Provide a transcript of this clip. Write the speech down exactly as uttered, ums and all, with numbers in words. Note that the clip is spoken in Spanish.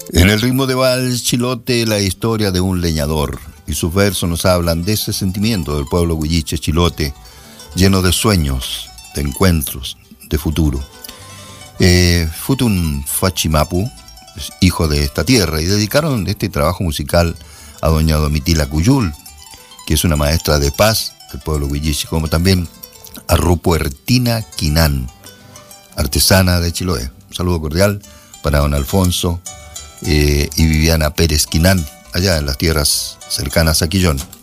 En el ritmo de vals chilote, la historia de un leñador, y sus versos nos hablan de ese sentimiento del pueblo huilliche chilote, lleno de sueños, de encuentros, de futuro. Eh, Futun Fachimapu, hijo de esta tierra, y dedicaron este trabajo musical a doña Domitila Cuyul, que es una maestra de paz del pueblo huilliche, como también a Rupuertina Quinán, artesana de Chiloé. Un saludo cordial para don Alfonso eh, y Viviana Pérez Quinán, allá en las tierras cercanas a Quillón.